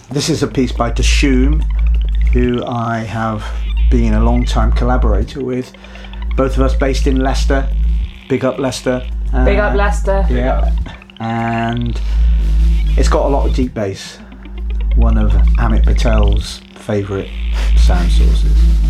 This is a piece by Dishoom, who I have been a long-time collaborator with. Both of us based in Leicester. Big up Leicester. Big up Leicester. Yeah. And it's got a lot of deep bass. One of Amit Patel's favourite sound sources.